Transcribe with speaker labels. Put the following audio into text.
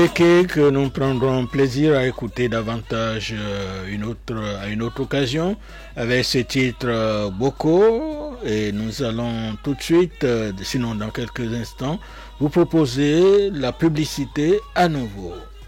Speaker 1: Et que nous prendrons plaisir à écouter davantage à une autre occasion avec ce titre Boko. Et nous allons tout de suite, sinon dans quelques instants, vous proposer la publicité à nouveau.